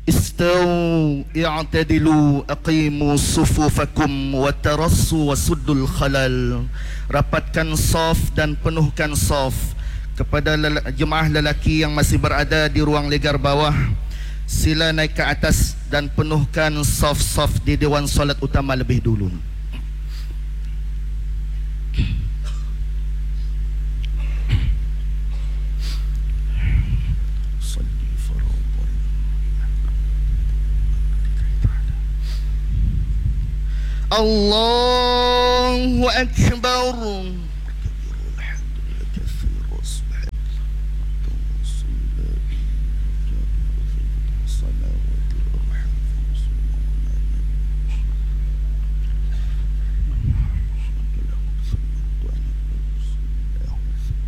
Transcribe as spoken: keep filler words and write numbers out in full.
Istaw i'tadilu aqimu sufufakum wa tarassu wasuddul khalal. Rapatkan saf dan penuhkan saf. Kepada lel- jemaah lelaki yang masih berada di ruang legar bawah, sila naik ke atas dan penuhkan saf-saf di dewan solat utama lebih dulu. Allahu Akbar.